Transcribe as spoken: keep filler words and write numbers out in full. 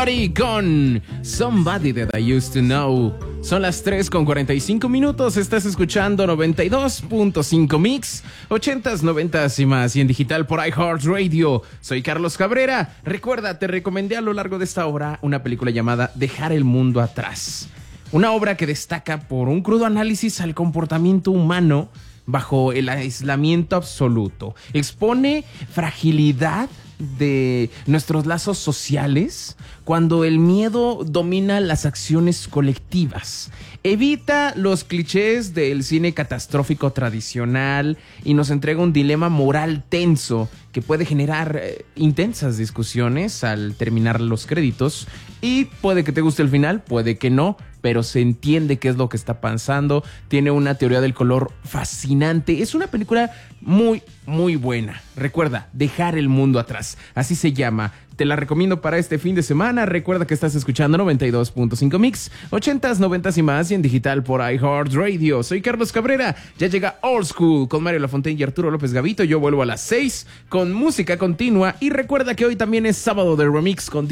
Buddy con Somebody That I Used to Know. Son las tres con cuarenta y cinco minutos. Estás escuchando noventa y dos punto cinco Mix, ochentas, noventas y más. Y en digital por iHeartRadio. Soy Carlos Cabrera. Recuerda, te recomendé a lo largo de esta obra una película llamada Dejar el Mundo Atrás. Una obra que destaca por un crudo análisis al comportamiento humano bajo el aislamiento absoluto. Expone fragilidad de nuestros lazos sociales cuando el miedo domina las acciones colectivas. Evita los clichés del cine catastrófico tradicional y nos entrega un dilema moral tenso que puede generar eh, intensas discusiones al terminar los créditos. Y puede que te guste el final, puede que no, pero se entiende qué es lo que está pasando. Tiene una teoría del color fascinante. Es una película muy, muy buena. Recuerda, Dejar el Mundo Atrás. Así se llama. Te la recomiendo para este fin de semana. Recuerda que estás escuchando noventa y dos punto cinco Mix, ochentas, noventas y más, y en digital por iHeartRadio. Soy Carlos Cabrera. Ya llega Old School con Mario Lafontaine y Arturo López Gavito. Yo vuelvo a las seis con música continua. Y recuerda que hoy también es sábado de remix con